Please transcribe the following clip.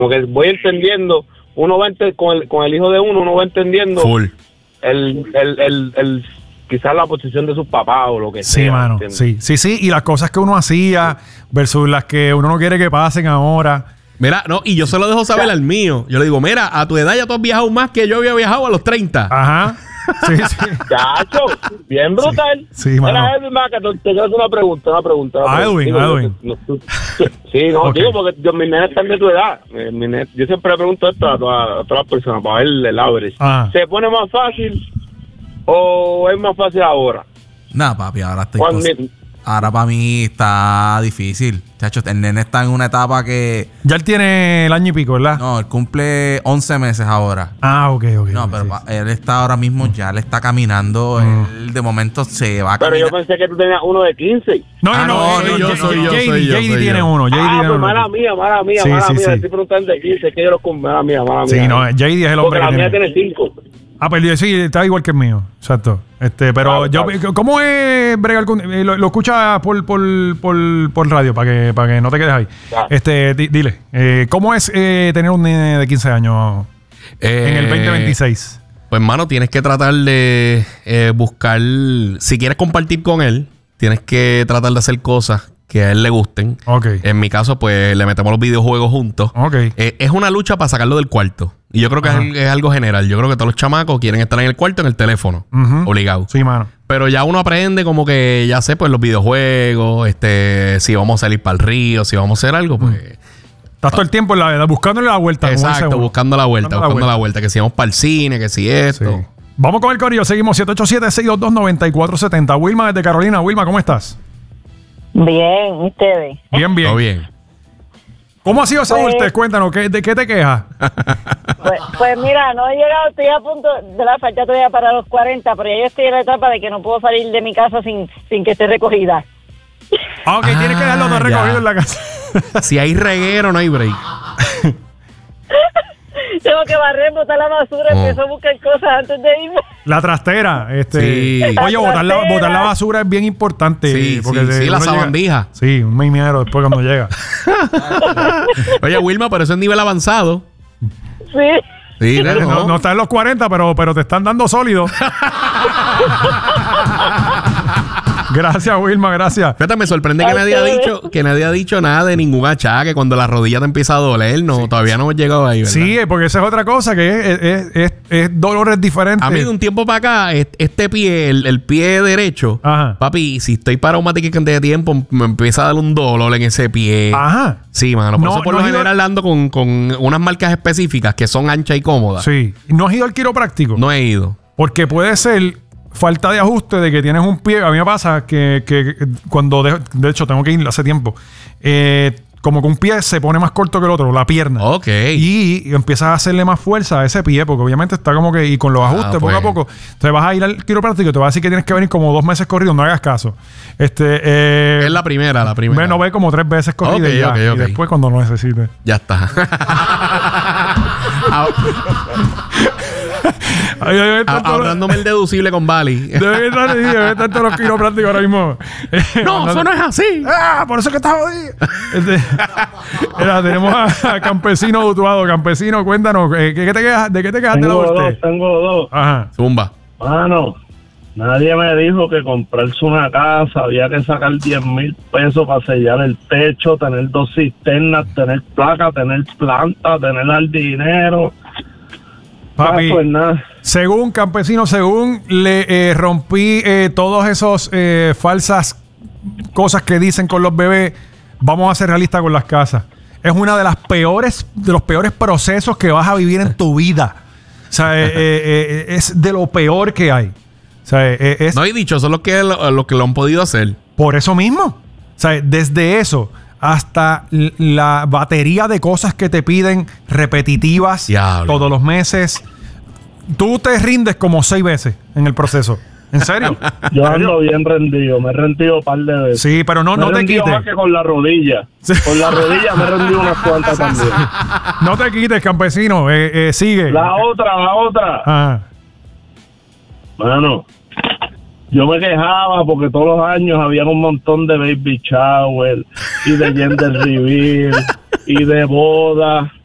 porque voy entendiendo, uno va con el hijo de uno va entendiendo full el quizás la posición de sus papás o lo que sea. Sí, mano, sí, y las cosas que uno hacía versus las que uno no quiere que pasen ahora. Mira, no, y yo se lo dejo saber al mío. Yo le digo, mira, a tu edad ya tú has viajado más que yo había viajado a los 30. Ajá. Sí. Chacho, bien brutal. Sí, mano. Mira, Edwin, te quiero hacer una pregunta. Edwin. Sí, digo, porque mis nenes están de tu edad. Yo siempre le pregunto esto a todas las personas para ver el average. ¿Se pone más fácil o es más fácil ahora? No, papi, ahora para mí está difícil. Chacho, el nene está en una etapa que... Ya él tiene el año y pico, ¿verdad? No, él cumple 11 meses ahora. Ok. No, pero él está ahora mismo, ya le está caminando. Él de momento se va a caminar. Pero yo pensé que tú tenías uno de 15. No, JD tiene uno. Pues mala mía. Estoy preguntando de 15, que yo mala mía. Sí, no, JD es el hombre que la mía tiene 5. Pero sí, está igual que el mío. Exacto. Pero ¿cómo es bregar con...? Lo escuchas por radio para que no te quedes ahí. Dile, ¿cómo es tener un nene de 15 años en el 2026? Pues, mano, tienes que tratar de buscar... Si quieres compartir con él, tienes que tratar de hacer cosas que a él le gusten. En mi caso, pues, le metemos los videojuegos juntos. Es una lucha para sacarlo del cuarto. Y yo creo que es algo general. Yo creo que todos los chamacos quieren estar en el cuarto en el teléfono. Obligado. Sí, mano. Pero ya uno aprende como que, ya sé, pues los videojuegos, si vamos a salir para el río, si vamos a hacer algo, pues... Estás todo el tiempo buscándole la vuelta. Exacto, buscando la vuelta. Que si vamos para el cine, que si esto. Sí. Vamos con el corillo. Seguimos 787-622-9470. Wilma desde Carolina. Wilma, ¿cómo estás? Bien, ¿ustedes? Bien. Todo bien. ¿Cómo ha sido esa adultez? Cuéntanos, ¿de qué te quejas? Pues mira, no he llegado, estoy a punto de la falta todavía para los 40, pero ya yo estoy en la etapa de que no puedo salir de mi casa sin que esté recogida. Tienes que dejarlo todo recogido en la casa. Si hay reguero, no hay break. Tengo que barrer, botar la basura, empiezo a buscar cosas antes de irme. La trastera, Sí. Oye, botar la basura es bien importante. Sí, la sabandija. Sí, un mimiero después cuando llega. Oye, Wilma, pero eso es nivel avanzado. Sí. No está en los 40, pero te están dando sólido. Gracias, Wilma, gracias. Fíjate, me sorprende que nadie ha dicho nada de ningún achaque cuando la rodilla te empieza a doler. No, todavía no hemos llegado ahí, ¿verdad? Sí, porque esa es otra cosa, que es dolores diferentes. A mí de un tiempo para acá, este pie, el pie derecho, papi, si estoy parado una cantidad de tiempo, me empieza a dar un dolor en ese pie. Sí, mano. Por eso por lo general ando con unas marcas específicas que son anchas y cómodas. Sí. ¿No has ido al quiropráctico? No he ido. Porque puede ser falta de ajuste de que tienes un pie. A mí me pasa que cuando de hecho tengo que ir hace tiempo, como que un pie se pone más corto que el otro, la pierna. Y empiezas a hacerle más fuerza a ese pie, porque obviamente está como que, y con los ajustes poco a poco, te vas a ir al quiropráctico y te va a decir que tienes que venir como 2 meses corridos, no hagas caso. Es la primera. Bueno, ve como 3 veces corrido y después cuando lo necesites. Ya está. Ahorrándome el deducible con Bali. Debe estar todos los quiroprácticos ahora mismo. No, eso no es así. Por eso es que está jodido. Tenemos a Campesino Utuado. Campesino, cuéntanos, ¿de qué te quejas de la vuelta? Tengo dos. Zumba. Mano, nadie me dijo que comprarse una casa había que sacar 10,000 pesos para sellar el techo, tener 2 cisternas, tener placa, tener planta, tener jardinero. Papi, según Campesino, según le rompí todos esos falsas cosas que dicen con los bebés, vamos a ser realistas con las casas. Es una de los peores procesos que vas a vivir en tu vida. O sea, es de lo peor que hay. O sea, no hay dicho, son los que lo han podido hacer. Por eso mismo. O sea, desde eso hasta la batería de cosas que te piden repetitivas todos los meses. Tú te rindes como 6 veces en el proceso. ¿En serio? Yo ando bien rendido. Me he rendido un par de veces. Sí, pero no te quites. Más que con la rodilla. Sí. Con la rodilla me he rendido unas cuantas también. No te quites, Campesino. Sigue. La otra. Mano, yo me quejaba porque todos los años había un montón de baby shower y de gender reveal y de boda.